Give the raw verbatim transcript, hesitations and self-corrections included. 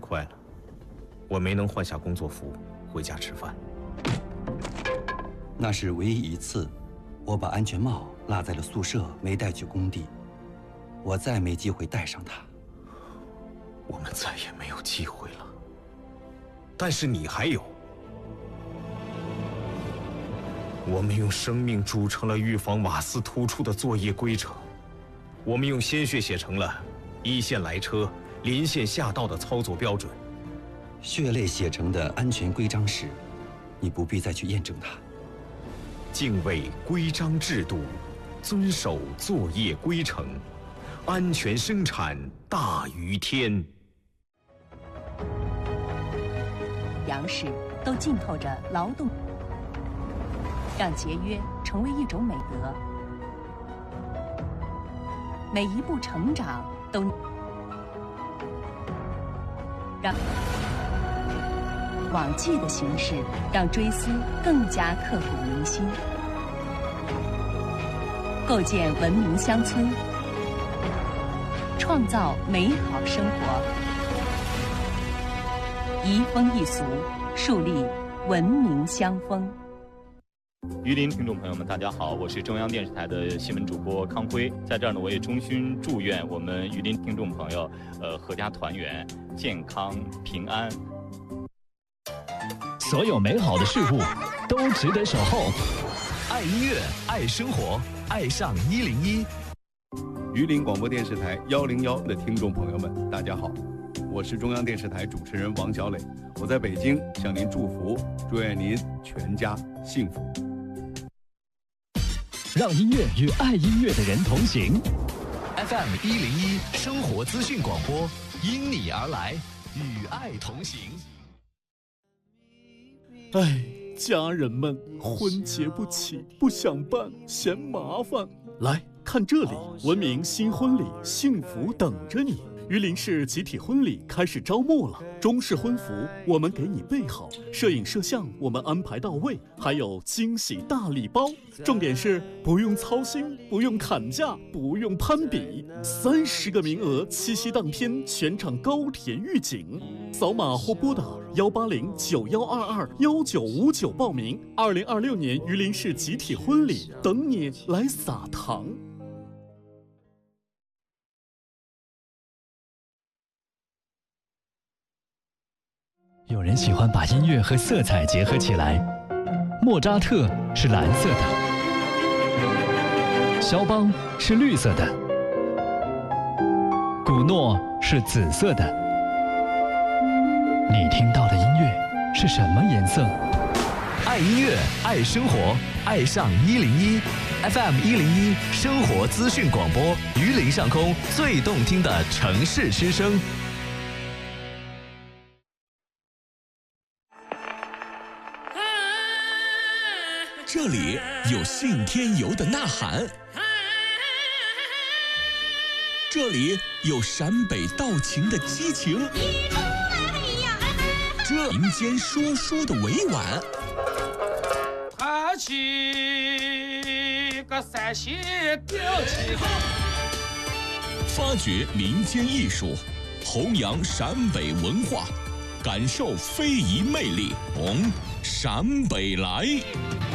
坏了，我没能换下工作服回家吃饭。 那是唯一一次，我把安全帽落在了宿舍，没带去工地。我再没机会戴上它。 我们再也没有机会了。但是你还有。我们用生命铸成了预防瓦斯突出的作业规程，我们用鲜血写成了一线来车、临线下道的操作标准。 血泪写成的安全规章时，你不必再去验证它。 敬畏规章制度，遵守作业规程，安全生产大于天。 粮食都浸透着劳动。让节约成为一种美德，每一步成长都让网际的形式让追思更加刻骨铭心，构建文明乡村，创造美好生活，移风易俗，树立文明乡风。 榆林听众朋友们，大家好，我是中央电视台的新闻主播康辉，在这儿呢，我也衷心祝愿我们榆林听众朋友，呃，阖家团圆，健康平安。 所有美好的事物都值得守候。爱音乐，爱生活，爱上一零一。 榆林广播电视台幺零幺的听众朋友们，大家好，我是中央电视台主持人王小磊，我在北京向您祝福，祝愿您全家幸福。 让音乐与爱音乐的人同行。F M 一零一生活资讯广播，因你而来，与爱同行。 哎，家人们，婚结不起，不想办，嫌麻烦。来看这里，文明新婚礼，幸福等着你。榆林市集体婚礼开始招募了，中式婚服我们给你备好，摄影摄像我们安排到位，还有惊喜大礼包。重点是不用操心，不用砍价，不用攀比，三十个名额，七夕当天全场高甜预警。扫码或拨打幺八零九幺二二幺九五九报名。二零二六年榆林市集体婚礼，等你来撒糖。 有人喜欢把音乐和色彩结合起来，莫扎特是蓝色的，肖邦是绿色的，古诺是紫色的。你听到的音乐是什么颜色？爱音乐，爱生活，爱上一零一 F M 一零一生活资讯广播，榆林上空最动听的城市之声。 这里有信天游的呐喊，这里有陕北道情的激情，这民间说书的委婉， 抬起个三线吊起， 发掘民间艺术，弘扬陕北文化，感受非遗魅力，从陕北来。